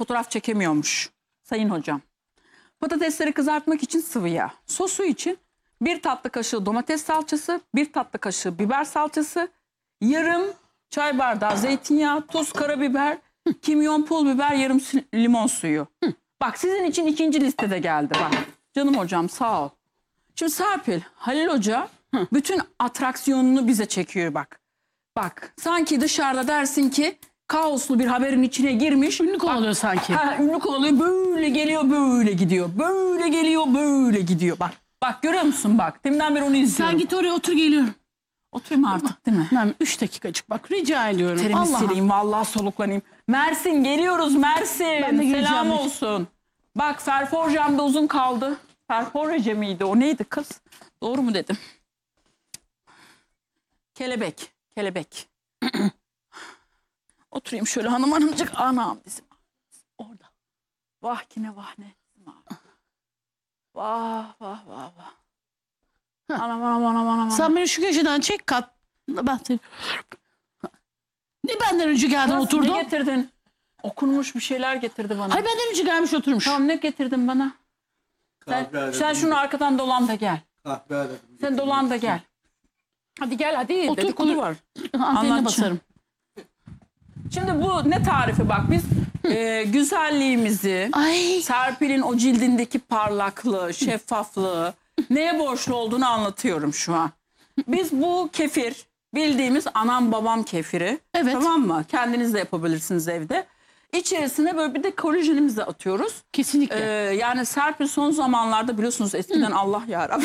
fotoğraf çekemiyormuş sayın hocam. Patatesleri kızartmak için sıvı yağ. Sosu için 1 tatlı kaşığı domates salçası, 1 tatlı kaşığı biber salçası, yarım çay bardağı zeytinyağı, tuz, karabiber, kimyon, pul biber, yarım limon suyu. Bak sizin için ikinci listede geldi bak. Canım hocam sağ ol. Şimdi Serpil, Halil Hoca bütün atraksiyonunu bize çekiyor bak. Bak sanki dışarıda dersin ki kaoslu bir haberin içine girmiş. Ünlü kovalıyor sanki. Ünlü kovalıyor, böyle geliyor, böyle gidiyor. Böyle geliyor, böyle gidiyor. Bak, bak görüyor musun bak. Deminden beri onu izliyorum. Sen git oraya otur, geliyorum. Oturayım artık değil mi? Ben 3 dakikacık bak rica ediyorum. Terimi sileyim, vallahi soluklanayım. Mersin, geliyoruz Mersin. Ben de geleceğim. Selam olsun. Bak Ferforjam da uzun kaldı. Ferforje miydi o, neydi kız? Doğru mu dedim? Kelebek, kelebek. Oturayım şöyle hanımcık. Anam bizim orada. Vah ki ne vah ne. Vah vah vah vah. Anam. Sen beni şu köşeden çek, kat. Ben seni... Ne benden önce geldin Nasıl, oturdun? ne getirdin? Okunmuş bir şeyler getirdi bana. Hayır, benden önce gelmiş oturmuş. Tamam, ne getirdin bana? Sen şunu arkadan dolan da gel. Sen dolan da gel. Hadi gel hadi. Otur, Dedikodu var. Antenine basarım. Şimdi bu ne tarifi bak, biz güzelliğimizi, Ay. Serpil'in o cildindeki parlaklığı, şeffaflığı, neye borçlu olduğunu anlatıyorum şu an. Biz bu kefir, bildiğimiz anam babam kefiri, Evet. tamam mı? Kendiniz de yapabilirsiniz evde. İçerisine böyle bir de kolajenimizi atıyoruz. Kesinlikle. Yani Serpil son zamanlarda biliyorsunuz eskiden Allah yarabbim.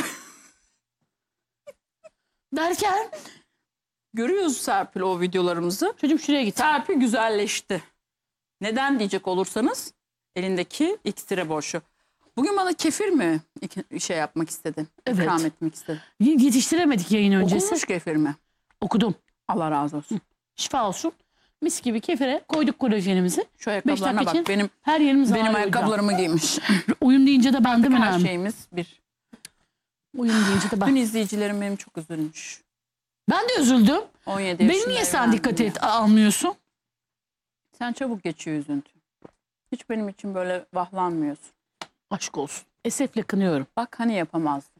Derken Görüyoruz Serpil o videolarımızı. çocuğum şuraya git. Serpil güzelleşti. Neden diyecek olursanız elindeki iksire borçlu. Bugün bana kefir mi şey yapmak istedin? Evet. İkram etmek istedin. Yetiştiremedik yayın öncesi. Okunmuş kefir mi? Okudum. Allah razı olsun. Şifa olsun. Mis gibi kefire koyduk kolajenimizi. Şu 5 ayakkabılarına dakika bak. için Benim her yerimiz ağrıyor hocam. ayakkabılarımı giymiş. Uyum deyince de ben değil mi? Her şeyimiz bir. Uyum deyince de ben. Dün izleyicilerim benim çok üzülmüş. Ben de üzüldüm. 17 Beni yaşında niye sen evlendim dikkat ya. almıyorsun? Sen çabuk geçiyor üzüntü. Hiç benim için böyle vahlanmıyorsun. Aşk olsun. Esefle kınıyorum. Bak hani yapamazdın.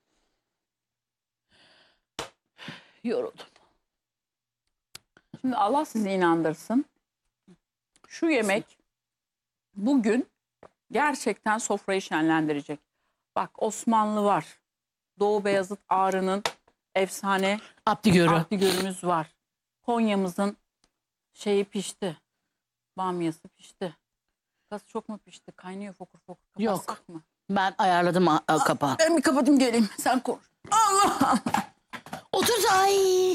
Yoruldum. Şimdi Allah sizi inandırsın. Şu yemek bugün gerçekten sofrayı şenlendirecek. Bak Osmanlı var. Doğu Beyazıt Ağrı'nın efsane Abdigörü. Abdigörümüz var. Konya'mızın şeyi pişti. Bamyası pişti. Gaz çok mu pişti? Kaynıyor fokur fokur. Kapatsak Yok. mı? Ben ayarladım kapağı. Ben bir kapatayım geleyim. Sen konuş. Allah! Otur. Ay.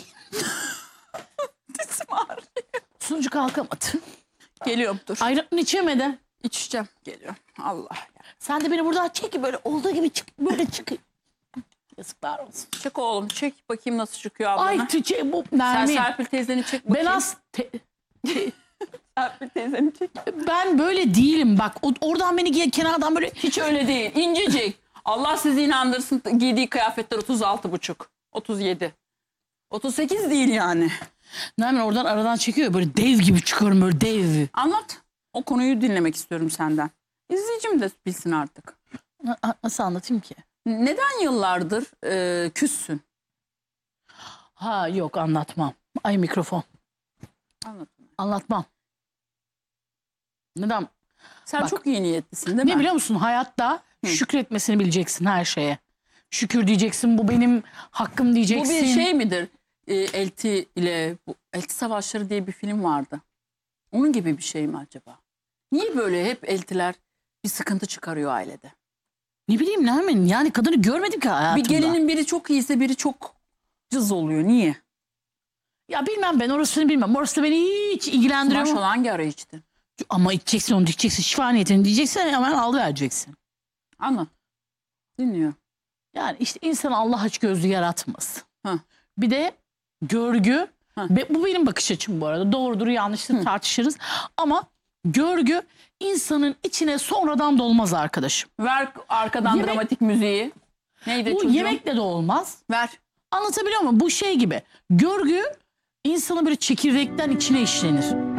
Dizim ağrıyor. Sunucu kalkamadı. Geliyorum dur. Ayranını içemedi. İçeceğim. Geliyorum. Allah. Sen de beni buradan çek, böyle olduğu gibi çık. Böyle çık. Yazıklar olsun. Çek oğlum. Çek bakayım nasıl çıkıyor ablana. Ay tüçe bu Sen Nermin. Serpil teyzeni çek Ben bakayım. Serpil teyzeni çek. Ben böyle değilim bak. Oradan beni kenardan böyle. Hiç öyle değil. İncecik. Allah sizi inandırsın, giydiği kıyafetler 36,5. 37. 38 değil yani. Nermin oradan aradan çekiyor. Böyle dev gibi çıkıyorum, böyle dev. Anlat. O konuyu dinlemek istiyorum senden. İzleyicim de bilsin artık. Nasıl anlatayım ki? Neden yıllardır küssün? Ha yok, anlatmam. Ay mikrofon. Anlat. Anlatmam. Neden? Sen Bak, çok iyi niyetlisin değil mi? ne biliyor musun? Hayatta şükretmesini bileceksin her şeye. Şükür diyeceksin, bu benim hakkım Bu diyeceksin. bir şey midir? Elti ile Elti Savaşları diye bir film vardı. Onun gibi bir şey mi acaba? Niye böyle hep eltiler bir sıkıntı çıkarıyor ailede? Ne bileyim Nermin, yani kadını görmedim ki hayatımda. Bir gelinin biri çok iyiyse biri çok cız oluyor. Niye? Ya bilmem, ben orasını bilmem. Orası beni hiç ilgilendiriyor mu? Maşallah hangi ara içtin? Ama içeceksin, onu diyeceksin. Şifa niyetini diyeceksin, hemen alıvereceksin. Anlat. Dinliyorum. Yani işte insan Allah açgözlü yaratmaz. Hı. Bir de görgü. Hı. Bu benim bakış açım bu arada. Doğrudur yanlıştır tartışırız. Ama görgü insanın içine sonradan dolmaz arkadaşım. Ver arkadan Yemek- dramatik müziği. Neydi Bu çocuğum? yemekle de olmaz. Ver. Anlatabiliyor muyum? Bu şey gibi. Görgü insanın böyle çekirdekten içine işlenir.